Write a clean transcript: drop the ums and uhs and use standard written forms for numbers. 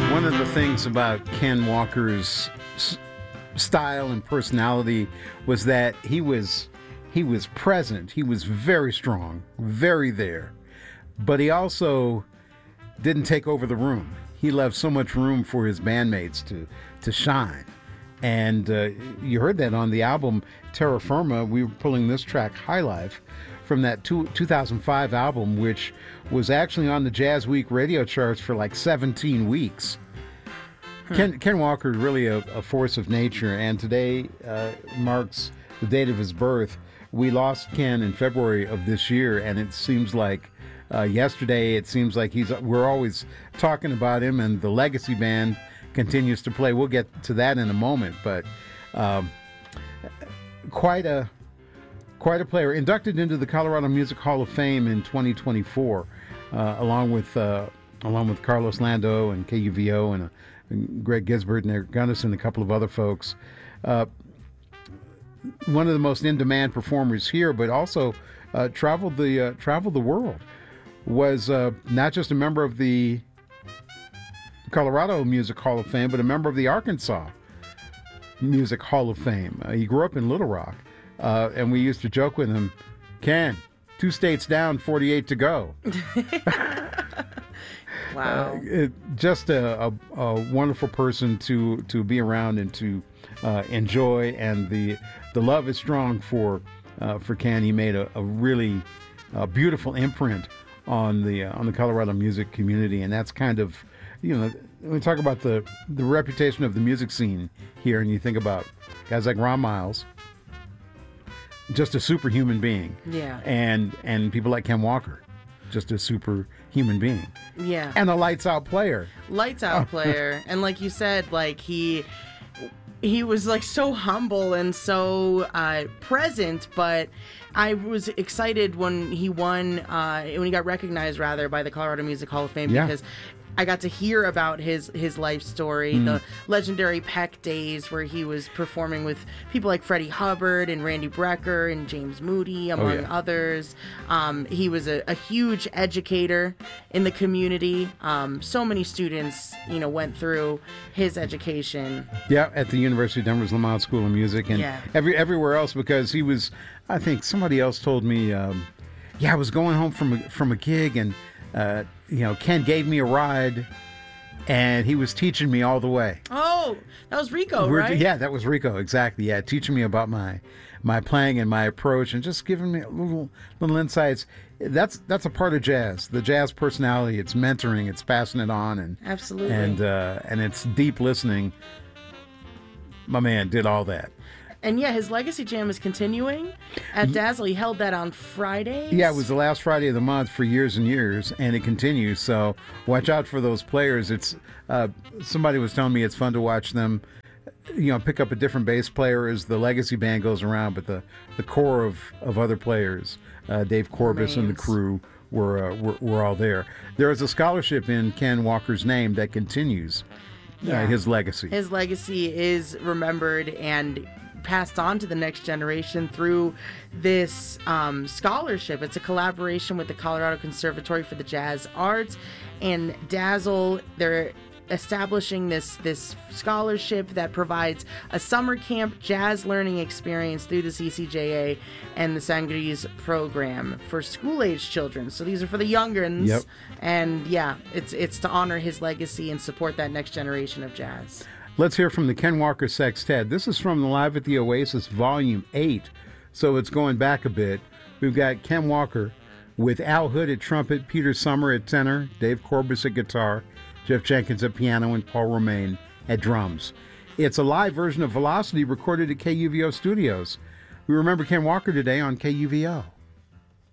One of the things about Ken Walker's style and personality was that he was present. He was very strong, very there. But he also didn't take over the room. He left so much room for his bandmates to shine. And you heard that on the album Terra Firma. We were pulling this track, High Life, from that 2005 album, which was actually on the Jazz Week radio charts for like 17 weeks. Ken Walker is really a force of nature, and today marks the date of his birth. We lost Ken in February of this year, and it seems like yesterday. It seems like we're always talking about him, and the Legacy Band continues to play. We'll get to that in a moment, but quite a player, inducted into the Colorado Music Hall of Fame in 2024, along with Carlos Lando and KUVO and Greg Gisbert and Eric Gunnison and a couple of other folks. One of the most in-demand performers here, but also traveled the world. Was not just a member of the Colorado Music Hall of Fame, but a member of the Arkansas Music Hall of Fame. He grew up in Little Rock, and we used to joke with him, Ken, 2 states down, 48 to go. Wow. Just a wonderful person to be around and to enjoy, and the love is strong for Ken. He made a really beautiful imprint on the Colorado music community, and that's kind of, when we talk about the reputation of the music scene here, and you think about guys like Ron Miles, just a superhuman being. Yeah. And people like Ken Walker, just a superhuman being. Yeah. And a lights out player. And like you said, like he was like so humble and so present, but I was excited when he won, when he got recognized rather by the Colorado Music Hall of Fame, because I got to hear about his life story, the legendary Peck days where he was performing with people like Freddie Hubbard and Randy Brecker and James Moody, among others. He was a huge educator in the community. So many students, went through his education. Yeah, at the University of Denver's Lamont School of Music, and everywhere else, because he was, I think somebody else told me, I was going home from a gig, and Ken gave me a ride, and he was teaching me all the way. Oh, that was Rico, right? Yeah, that was Rico, exactly. Yeah, teaching me about my playing and my approach, and just giving me little insights. That's a part of jazz, the jazz personality. It's mentoring, it's passing it on, and absolutely, and it's deep listening. My man did all that. And his Legacy Jam is continuing at Dazzle. He held that on Fridays. Yeah, it was the last Friday of the month for years and years, and it continues. So watch out for those players. It's somebody was telling me it's fun to watch them, pick up a different bass player as the Legacy Band goes around, but the core of other players, Dave Corbis and the crew, were all there. There is a scholarship in Ken Walker's name that continues his legacy. His legacy is remembered and passed on to the next generation through this scholarship. It's a collaboration with the Colorado Conservatory for the Jazz Arts and Dazzle. They're establishing this scholarship that provides a summer camp jazz learning experience through the CCJA and the Sangrees program for school-age children. So these are for the young'uns. Yep. And it's to honor his legacy and support that next generation of jazz. Let's hear from the Ken Walker Sextet. This is from the Live at the Oasis Volume 8, so it's going back a bit. We've got Ken Walker with Al Hood at trumpet, Peter Summer at tenor, Dave Corbis at guitar, Jeff Jenkins at piano, and Paul Romaine at drums. It's a live version of Velocity recorded at KUVO Studios. We remember Ken Walker today on KUVO.